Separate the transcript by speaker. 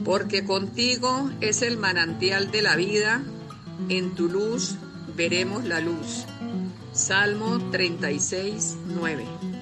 Speaker 1: porque contigo es el manantial de la vida, en tu luz veremos la luz. Salmo 36, 9.